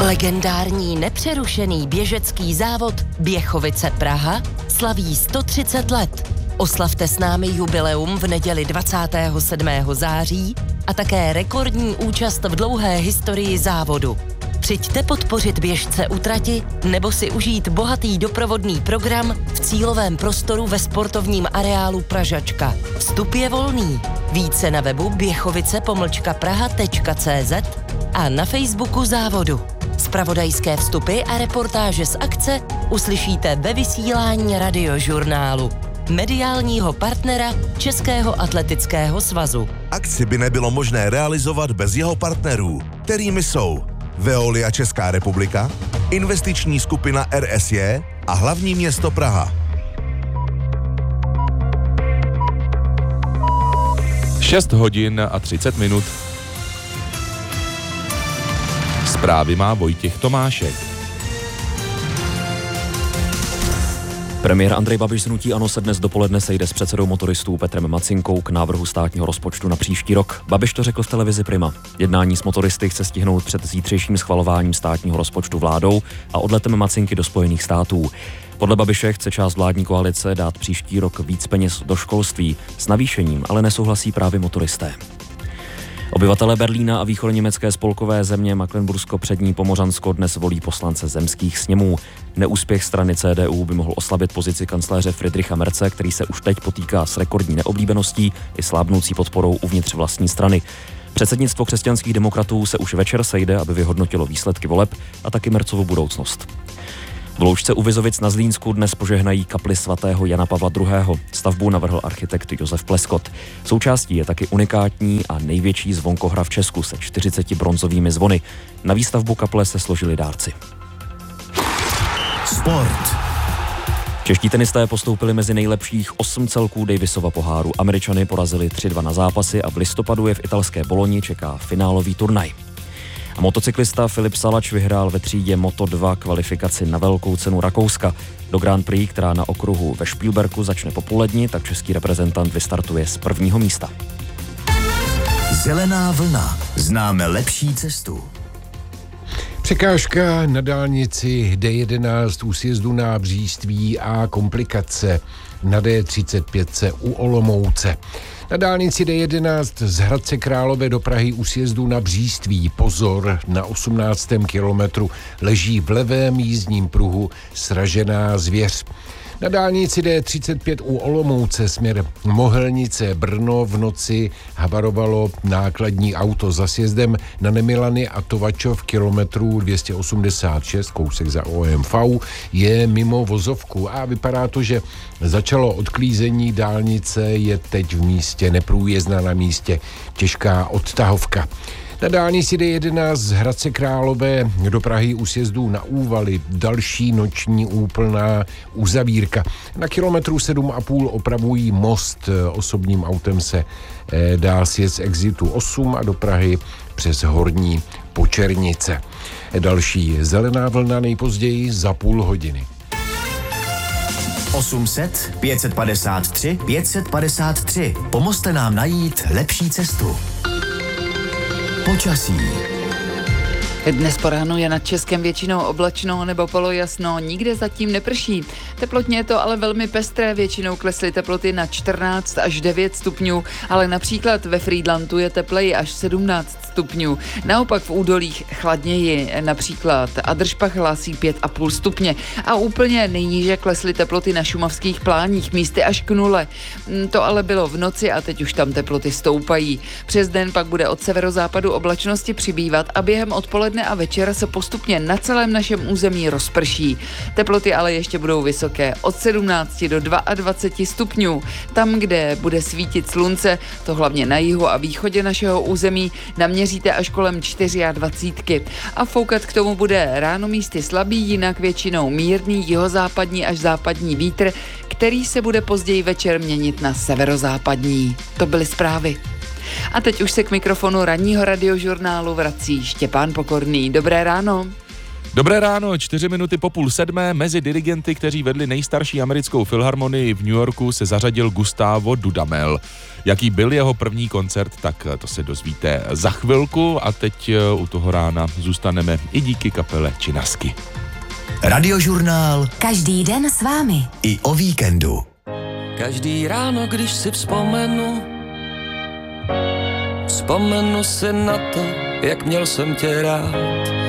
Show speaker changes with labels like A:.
A: Legendární nepřerušený běžecký závod Běchovice Praha slaví 130 let. Oslavte s námi jubileum v neděli 27. září a také rekordní účast v dlouhé historii závodu. Přijďte podpořit běžce u trati nebo si užít bohatý doprovodný program v cílovém prostoru ve sportovním areálu Pražačka. Vstup je volný. Více na webu běchovice-praha.cz a na Facebooku závodu. Zpravodajské vstupy a reportáže z akce uslyšíte ve vysílání Radiožurnálu, mediálního partnera Českého atletického svazu.
B: Akci by nebylo možné realizovat bez jeho partnerů, kterými jsou Veolia Česká republika, investiční skupina RSJ a hlavní město Praha.
C: 6 hodin a 30 minut. Zprávy má Vojtěch Tomášek.
D: Premiér Andrej Babiš z hnutí ANO se dnes dopoledne sejde s předsedou motoristů Petrem Macinkou k návrhu státního rozpočtu na příští rok. Babiš to řekl v televizi Prima. Jednání s motoristy chce stihnout před zítřejším schvalováním státního rozpočtu vládou a odletem Macinky do Spojených států. Podle Babiše chce část vládní koalice dát příští rok víc peněz do školství. S navýšením ale nesouhlasí právě motoristé. Obyvatelé Berlína a východoněmecké spolkové země Mecklenbursko-přední Pomořansko dnes volí poslance zemských sněmů. Neúspěch strany CDU by mohl oslabit pozici kancléře Friedricha Merze, který se už teď potýká s rekordní neoblíbeností i slábnoucí podporou uvnitř vlastní strany. Předsednictvo křesťanských demokratů se už večer sejde, aby vyhodnotilo výsledky voleb a taky Merzovu budoucnost. V Loučce u Vizovic na Zlínsku dnes požehnají kapli svatého Jana Pavla II. Stavbu navrhl architekt Josef Pleskot. Součástí je taky unikátní a největší zvonkohra v Česku se 40 bronzovými zvony. Na výstavbu kaple se složili dárci.
E: Sport.
D: Čeští tenisté postoupili mezi nejlepších 8 celků Davisova poháru. Američany porazili 3-2 na zápasy a v listopadu je v italské Boloni čeká finálový turnaj. A motocyklista Filip Salač vyhrál ve třídě Moto2 kvalifikaci na velkou cenu Rakouska. Do Grand Prix, která na okruhu ve Špílberku začne po poledni, tak český reprezentant vystartuje z 1. místa.
E: Zelená vlna. Známe lepší cestu.
F: Překážka na dálnici D11 u sjezdu Nábříství a komplikace na D35 u Olomouce. Na dálnici D11 z Hradce Králové do Prahy u sjezdu na Bříství, pozor, na 18. kilometru leží v levém jízdním pruhu sražená zvěř. Na dálnici D35 u Olomouce směr Mohelnice Brno v noci havarovalo nákladní auto za sjezdem na Nemilany a Tovačov kilometru 286, kousek za OMV, je mimo vozovku a vypadá to, že začalo odklízení dálnice, je teď v místě neprůjezdná, na místě těžká odtahovka. Na dálnici D11 z Hradce Králové do Prahy u sjezdu na Úvaly další noční úplná uzavírka. Na kilometru 7,5 opravují most. Osobním autem se dá sjet z exitu 8 a do Prahy přes Horní Počernice. Další zelená vlna nejpozději za půl hodiny.
E: 800 553 553. Pomozte nám najít lepší cestu. Počasí.
G: Dnes po ránu je nad Českem většinou oblačno nebo polojasno, nikde zatím neprší. Teplotně je to ale velmi pestré, většinou klesly teploty na 14 až 9 stupňů, ale například ve Frýdlantu je tepleji až 17 stupňů. Naopak v údolích chladněji, například Adršpach hlásí 5,5 stupně a úplně nejníže klesly teploty na šumavských pláních, místy až k 0. To ale bylo v noci a teď už tam teploty stoupají. Přes den pak bude od severozápadu oblačnosti přibývat a během odpoledne a večera se postupně na celém našem území rozprší. Teploty ale ještě budou vysoké, od 17 do 22 stupňů. Tam, kde bude svítit slunce, to hlavně na jihu a východě našeho území, naměříte až kolem 24. A foukat k tomu bude ráno místy slabý, jinak většinou mírný jihozápadní až západní vítr, který se bude později večer měnit na severozápadní. To byly zprávy. A teď už se k mikrofonu ranního radiožurnálu vrací Štěpán Pokorný. Dobré ráno.
C: Dobré ráno, 4 minuty po 6:30. Mezi dirigenty, kteří vedli nejstarší americkou filharmonii v New Yorku, se zařadil Gustavo Dudamel. Jaký byl jeho první koncert, tak to se dozvíte za chvilku a teď u toho rána zůstaneme i díky kapele Činarsky.
E: Radiožurnál.
H: Každý den s vámi.
E: I o víkendu.
I: Každý ráno, když si vzpomenu si na to, jak měl jsem tě rád.